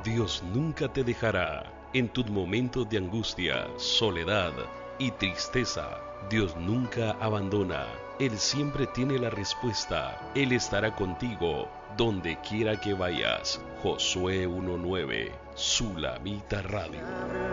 Dios nunca te dejará. En tus momentos de angustia, soledad y tristeza, Dios nunca abandona. Él siempre tiene la respuesta. Él estará contigo donde quiera que vayas. Josué 1:9, Sulamita Radio.